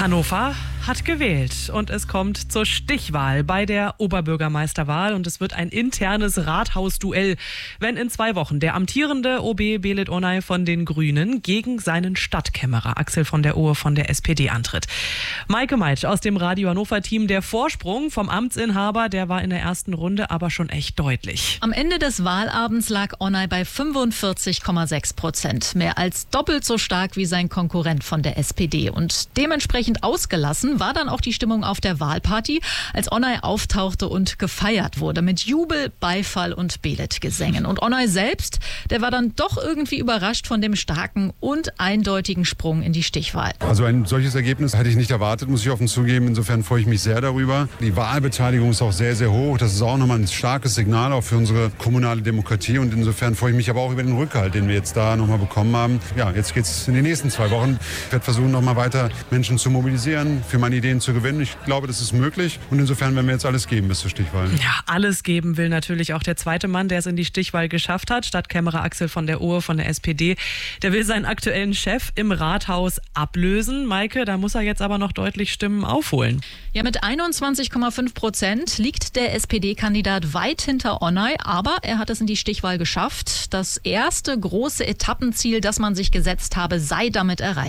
Hannover hat gewählt und es kommt zur Stichwahl bei der Oberbürgermeisterwahl und es wird ein internes Rathausduell, wenn in 2 Wochen der amtierende OB Belit Onay von den Grünen gegen seinen Stadtkämmerer Axel von der Ohe von der SPD antritt. Maike Meitsch aus dem Radio Hannover-Team, der Vorsprung vom Amtsinhaber, der war in der ersten Runde aber schon echt deutlich. Am Ende des Wahlabends lag Onay bei 45,6%, mehr als doppelt so stark wie sein Konkurrent von der SPD und dementsprechend ausgelassen war dann auch die Stimmung auf der Wahlparty, als Onay auftauchte und gefeiert wurde mit Jubel, Beifall und Belit-Gesängen. Und Onay selbst, der war dann doch irgendwie überrascht von dem starken und eindeutigen Sprung in die Stichwahl. Also ein solches Ergebnis hätte ich nicht erwartet, muss ich offen zugeben. Insofern freue ich mich sehr darüber. Die Wahlbeteiligung ist auch sehr, sehr hoch. Das ist auch nochmal ein starkes Signal auch für unsere kommunale Demokratie. Und insofern freue ich mich aber auch über den Rückhalt, den wir jetzt da nochmal bekommen haben. Ja, jetzt geht es in die nächsten 2 Wochen. Ich werde versuchen, nochmal weiter Menschen zu mobilisieren, für meine Ideen zu gewinnen. Ich glaube, das ist möglich. Und insofern werden wir jetzt alles geben bis zur Stichwahl. Ja, alles geben will natürlich auch der zweite Mann, der es in die Stichwahl geschafft hat. Stadtkämmerer Axel von der Ohe von der SPD. Der will seinen aktuellen Chef im Rathaus ablösen. Maike, da muss er jetzt aber noch deutlich Stimmen aufholen. Ja, mit 21,5% liegt der SPD-Kandidat weit hinter Onay, aber er hat es in die Stichwahl geschafft. Das erste große Etappenziel, das man sich gesetzt habe, sei damit erreicht.